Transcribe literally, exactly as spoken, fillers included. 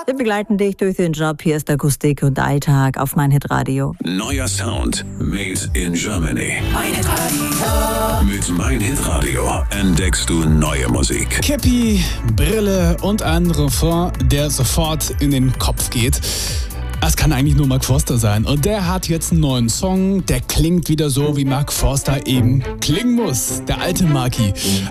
Wir begleiten dich durch den Job. Hier ist Akustik und Alltag auf meinhit Radio. Neuer Sound made in Germany. meinhit Radio. Mit meinhit Radio entdeckst du neue Musik. Käppi, Brille und ein Refrain, der sofort in den Kopf geht. Es kann eigentlich nur Mark Forster sein. Und der hat jetzt einen neuen Song, der klingt wieder so, wie Mark Forster eben klingen muss. Der alte Marky.